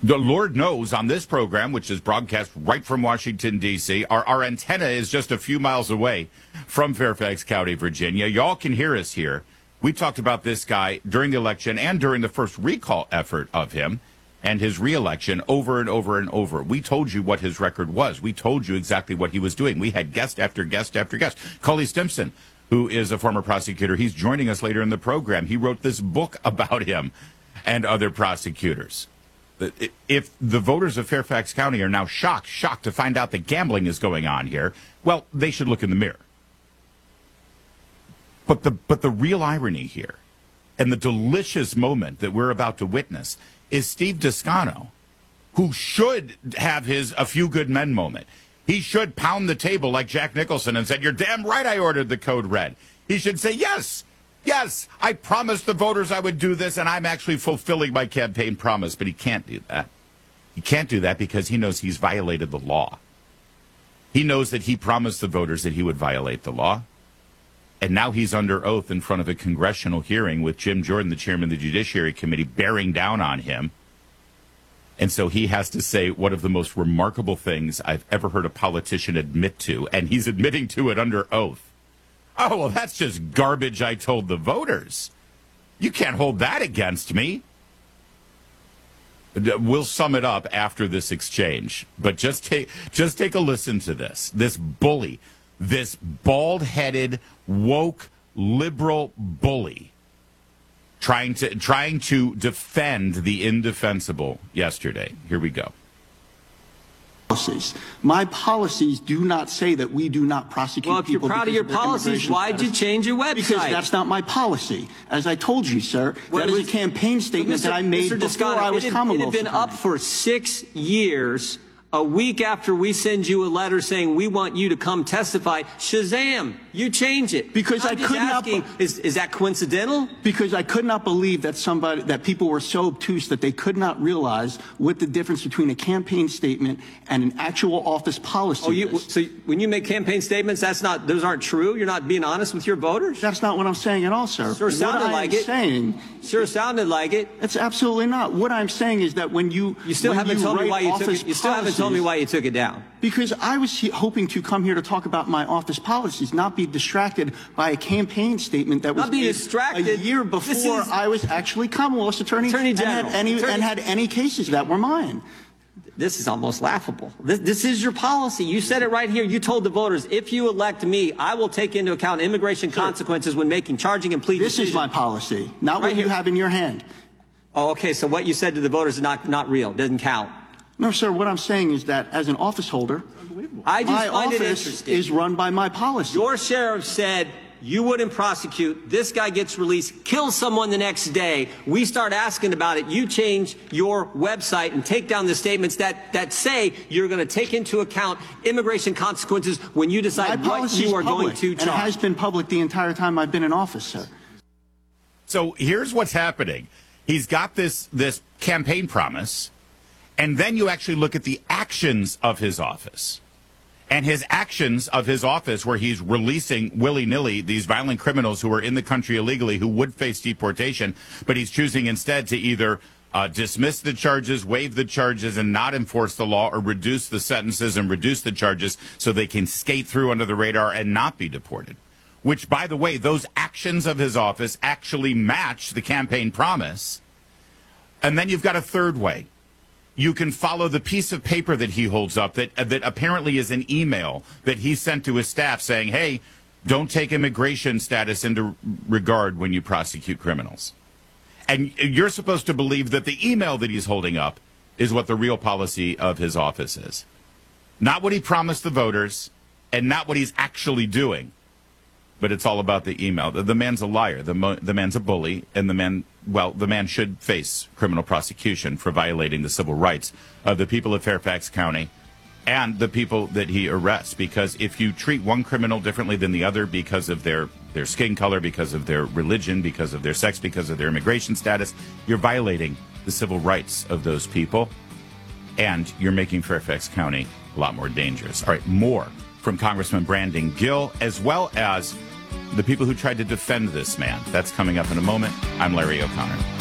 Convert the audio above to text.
The Lord knows on this program, which is broadcast right from Washington, D.C., our antenna is just a few miles away from Fairfax County, Virginia. Y'all can hear us here. We talked about this guy during the election and during the first recall effort of him and his reelection over and over and over. We told you what his record was. We told you exactly what he was doing. We had guest after guest after guest. Cully Stimson, who is a former prosecutor, he's joining us later in the program. He wrote this book about him and other prosecutors. If the voters of Fairfax County are now shocked to find out that gambling is going on here, well, they should look in the mirror. But the real irony here and the delicious moment that we're about to witness is Steve Descano, who should have his a few good men moment. He should pound the table like Jack Nicholson and said, "You're damn right I ordered the code red." He should say, yes, I promised the voters I would do this, and I'm actually fulfilling my campaign promise. But he can't do that. He can't do that because he knows he's violated the law. He knows that he promised the voters that he would violate the law. And now he's under oath in front of a congressional hearing with Jim Jordan, the chairman of the Judiciary Committee, bearing down on him. And so he has to say one of the most remarkable things I've ever heard a politician admit to, and he's admitting to it under oath. Oh, well, that's just garbage I told the voters. You can't hold that against me. We'll sum it up after this exchange. But just take a listen to this. This bully, this bald-headed, woke, liberal bully trying to defend the indefensible yesterday. Here we go. My policies do not say that we do not prosecute people. Well, if you're proud of your policies, why'd you change your website? Because that's not my policy. As I told you, sir, that is a campaign statement that I made before I was Commonwealth It had been up for 6 years. A week after we send you a letter saying we want you to come testify, shazam, you change it. Because I could not. Is that coincidental? Because I could not believe that people were so obtuse that they could not realize what the difference between a campaign statement and an actual office policy is. So when you make campaign statements, those aren't true? You're not being honest with your voters? That's not what I'm saying at all, sir. Sure sounded like it. Sure sounded like it. It's absolutely not. What I'm saying is that when you still haven't told me why you took it. You still haven't told me why you took it down. Because I was hoping to come here to talk about my office policies, not be distracted by a campaign statement that was a year before I was actually Commonwealth's Attorney General and had any cases that were mine. This is almost laughable. This is your policy. You said it right here. You told the voters, if you elect me, I will take into account immigration consequences when making charging and plea decisions. This is my policy, not what you have in your hand. Oh, okay. So what you said to the voters is not real. Doesn't count. No, sir. What I'm saying is that as an office holder, my office is run by my policy. Your sheriff said you wouldn't prosecute. This guy gets released, kills someone the next day. We start asking about it. You change your website and take down the statements that say you're going to take into account immigration consequences when you decide what you are going to charge. And it has been public the entire time I've been in office, sir. So here's what's happening. He's got this campaign promise. And then you actually look at the actions of his office. And his actions of his office where he's releasing willy-nilly these violent criminals who are in the country illegally who would face deportation, but he's choosing instead to either dismiss the charges, waive the charges, and not enforce the law, or reduce the sentences and reduce the charges so they can skate through under the radar and not be deported. Which, by the way, those actions of his office actually match the campaign promise. And then you've got a third way. You can follow the piece of paper that he holds up that apparently is an email that he sent to his staff saying, hey, don't take immigration status into regard when you prosecute criminals. And you're supposed to believe that the email that he's holding up is what the real policy of his office is. Not what he promised the voters and not what he's actually doing. But it's all about the email. The man's a liar. The man's a bully, and the man should face criminal prosecution for violating the civil rights of the people of Fairfax County and the people that he arrests. Because if you treat one criminal differently than the other because of their skin color, because of their religion, because of their sex, because of their immigration status, you're violating the civil rights of those people, and you're making Fairfax County a lot more dangerous. All right, more from Congressman Brandon Gill, as well as the people who tried to defend this man. That's coming up in a moment. I'm Larry O'Connor.